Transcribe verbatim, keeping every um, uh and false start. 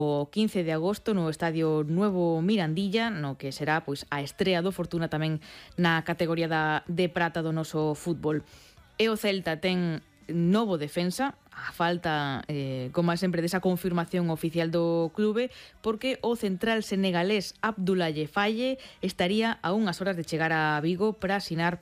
o quince de agosto no Estadio Nuevo Mirandilla, no que será pois a estrea do Fortuna tamén na categoría da, de prata do noso fútbol. E o Celta ten novo defensa, a falta, eh, como sempre, desa confirmación oficial do clube, porque o central senegalés Abdoulaye Faye estaría a unhas horas de chegar a Vigo para asinar